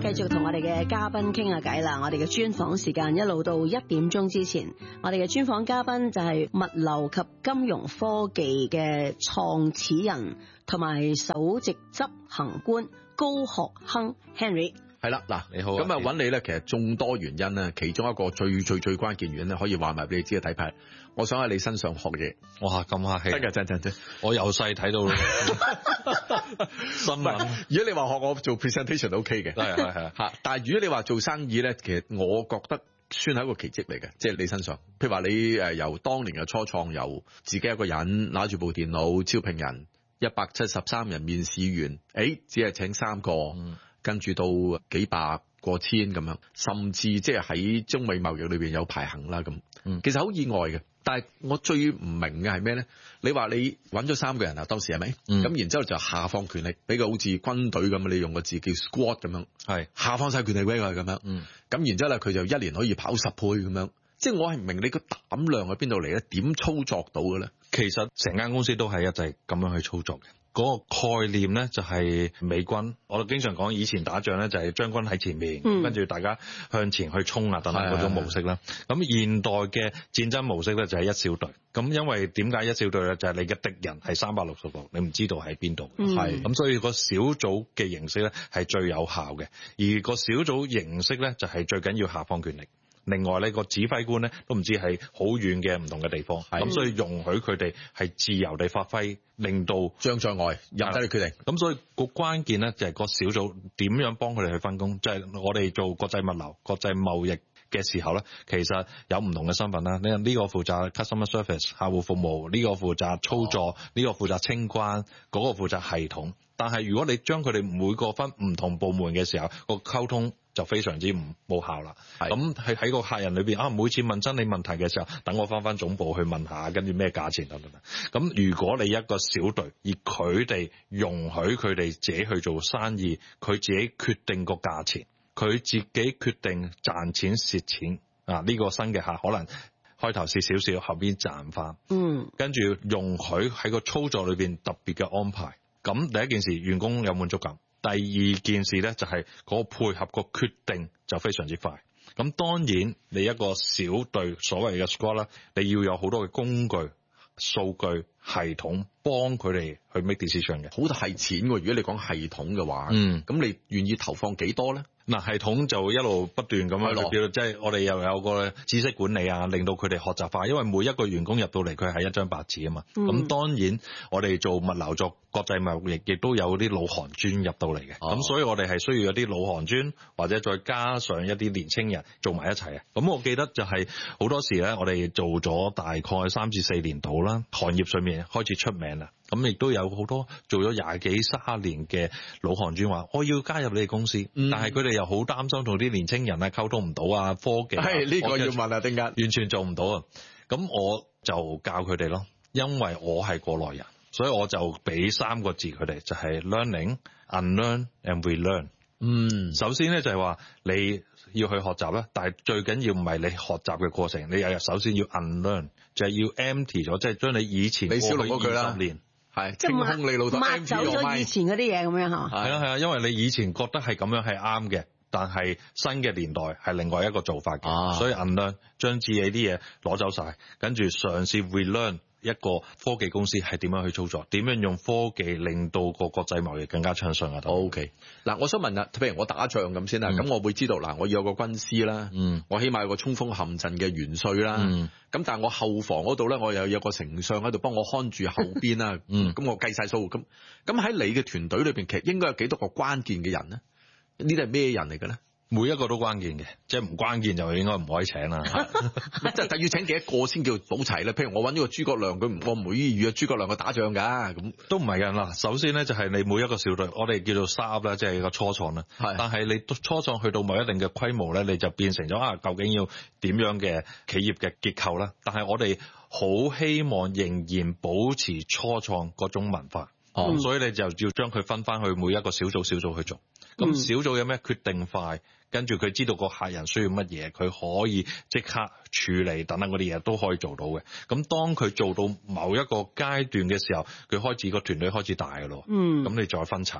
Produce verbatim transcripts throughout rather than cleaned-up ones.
繼續同我哋嘅嘉賓傾下偈啦。我哋嘅專訪時間一路到一點鐘之前，我哋嘅專訪嘉賓就係物流及金融科技嘅創始人同埋首席執行官高學亨 Henry。 係啦，嗱， 你好。 咁啊，揾你咧，其實眾多原因咧，其中一個最最最關鍵原因咧，可以話埋俾你知嘅睇法。我想喺你身上學嘢。 哇，咁客氣。 真嘅，真真真。 我由細睇到新聞。 如果你話學我做 presentation 都 OK 嘅， 係係係嚇。但係如果你話做生意咧，其實我覺得算係一個奇蹟嚟嘅，即係你身上。譬如話你誒由當年嘅初創，由自己一個人拿住部電腦招聘人，一百七十三人面試完，誒只係請三個。嗯，跟住到幾百過千咁樣，甚至即係喺中美貿易裏邊有排行啦咁。嗯，其實好意外嘅。但係我最唔明嘅係咩咧？你話你揾咗三個人啊，當時係咪？咁、嗯、然之後就下放權力，俾佢好似軍隊咁，你用個字叫 squad 咁樣，係下放晒權力俾佢咁樣。嗯，咁然之後咧，佢就一年可以跑十倍咁樣。即係我係唔明你個膽量喺邊度嚟咧？點操作到嘅咧？ 其實成間公司都係一直咁樣去操作嘅。嗰個概念咧就係美軍，我經常講以前打仗咧就係將軍喺前面，嗯、跟住大家向前去衝啊等等嗰種模式啦。咁現代嘅戰爭模式咧就係一小隊。咁因為點解一小隊咧？就係、是、你嘅敵人係三百六十度，你唔知道喺邊度。係咁，所以個小組嘅形式咧係最有效嘅，而個小組形式咧就係最緊要下放權力。另外呢個指揮官咧都唔知係好遠嘅唔同嘅地方，咁所以容許佢哋係自由地發揮，令到將在外任得你決定。咁所以個關鍵咧就係個小組點樣幫佢哋去分工，即係我哋做國際物流、國際貿易嘅時候咧，其實有唔同嘅身份啦。呢呢個負責 customer service 客戶服務，呢個負責操作，呢個負責清關，嗰個負責系統。但係如果你將佢哋每個分唔同部門嘅時候，個溝通就非常之唔冇效啦。咁係喺個客人裏邊啊，每次問真你問題嘅時候，等我翻翻總部去問下，跟住咩價錢等等。咁如果你一個小隊，而佢哋容許佢哋自己去做生意，佢自己決定個價錢，佢自己決定賺錢蝕錢啊！呢個新嘅客可能開頭蝕少少，後邊賺翻。嗯，跟住容許喺個操作裏邊特別嘅安排。咁第一件事，員工有滿足感。第二件事咧，就係嗰個配合個決定就非常之快。咁當然你一個小隊所謂嘅 squad 啦，你要有好多嘅工具、數據、系統幫佢哋去 make decision 嘅。好大錢喎！如果你講系統嘅話，嗯，咁你願意投放幾多咧？嗱，系統就一路不斷咁樣去叫，即係我哋又有個知識管理啊，令到佢哋學習化。因為每一個員工入到嚟，佢係一張白紙啊嘛。咁、嗯、當然我哋做物流作國際貿易，亦都有啲老行專入到嚟嘅。咁、哦、所以我哋係需要有啲老行專，或者再加上一啲年青人做埋一齊啊。咁我記得就係好多時咧，我哋做咗大概三至四年度啦，行業上面開始出名啦。咁亦都有好多做咗廿幾卅年嘅老行專話，我要加入你哋公司，嗯、但係佢哋又好擔心同啲年青人啊溝通唔到啊，科技係呢、呢個要問啊，丁家完全做唔到啊。咁我就教佢哋咯，因為我係過來人，所以我就俾三個字佢哋，就係、是、learning、unlearn and relearn。嗯，首先咧就係話你要去學習啦，但係最緊要唔係你學習嘅過程，你又首先要 unlearn，就係要 empty 咗，即係將你以前過去二十年。係清空你腦袋， 抹走咗以前嗰啲嘢咁樣嚇。 係啊係啊，因為你以前覺得係咁樣係啱嘅，但係新嘅年代係另外一個做法嘅、啊，所以 unlearn 將自己啲嘢攞走晒，跟住嘗試 relearn 一個科技公司係點樣去操作，點樣用科技令到個國際貿易更加暢順啊。 O K， 嗱，我想問啦，譬如我打仗咁先啦，咁、嗯、我會知道嗱，我要有個軍師啦，嗯，我起碼有個衝鋒陷陣嘅元帥啦，嗯，咁但係我後防嗰度咧，我又有個丞相喺度幫我看住後邊啦，嗯，咁我計晒數，咁咁喺你嘅團隊裏邊，其實應該有幾多個關鍵嘅人咧？呢啲係咩人嚟嘅咧？ 每一個都關鍵嘅，即係唔關鍵就應該唔可以請啦。 即係要請幾多個先叫補齊咧？譬如我揾咗個諸葛亮，佢我唔會預啊諸葛亮去打仗㗎，咁都唔係㗎啦。首先咧就係你每一個小隊，我哋叫做 startup 啦，即係個初創啦。係，但係你初創去到某一定嘅規模咧，你就變成咗啊，究竟要點樣嘅企業嘅結構啦？但係我哋好希望仍然保持初創嗰種文化。哦、嗯，所以你就要將佢分翻去每一個小組小組去做。咁、嗯、小組有咩決定快，跟住佢知道個客人需要乜嘢，佢可以即刻處理等等嗰啲嘢都可以做到嘅。咁當佢做到某一個階段嘅時候，佢開始個團隊開始大㗎咯。嗯，咁你再分拆，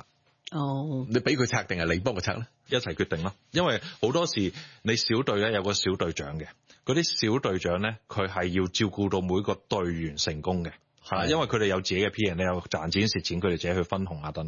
哦， 你俾佢拆定係你幫佢拆咧？ 一齊決定咯，因為好多時你小隊咧有個小隊長嘅，嗰啲小隊長咧佢係要照顧到每個隊員成功嘅，係因為佢哋有自己嘅 P and L， 賺錢蝕錢佢哋自己去分紅啊等等。